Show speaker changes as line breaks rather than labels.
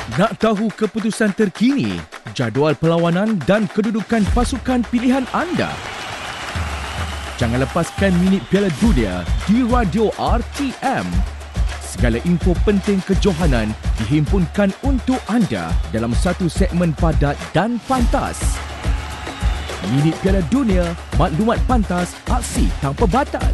Nak tahu keputusan terkini, jadual perlawanan dan kedudukan pasukan pilihan anda? Jangan lepaskan minit Piala Dunia di Radio RTM. Segala info penting kejohanan dihimpunkan untuk anda dalam satu segmen padat dan pantas. Minit Piala Dunia, maklumat pantas, aksi tanpa batas.